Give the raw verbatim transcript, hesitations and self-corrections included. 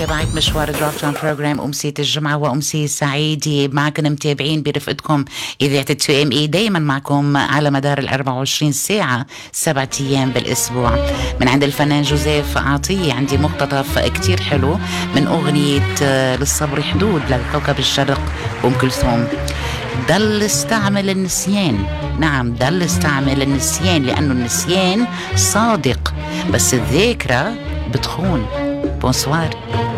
متابعة مشوار دراف تايم بروجرام أمسية الجمعة وأمسية سعيدة معكم متابعين برفقتكم إذاعة التو ام اي، دايما معكم على مدار الأربعة وعشرين ساعة سبعة أيام بالأسبوع. من عند الفنان جوزيف عطية عندي مقتطف كتير حلو من أغنية للصبر حدود للكوكب الشرق أم كلثوم. ضل استعمل النسيان، نعم ضل استعمل النسيان، لأنه النسيان صادق بس الذاكرة بتخون. بونسوار.